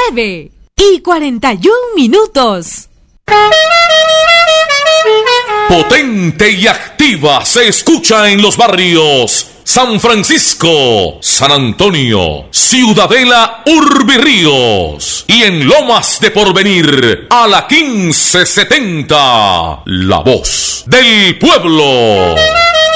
9:41. Potente y activa se escucha en los barrios San Francisco, San Antonio, Ciudadela, Urbirríos y en Lomas de Porvenir a la 1570, La Voz del Pueblo.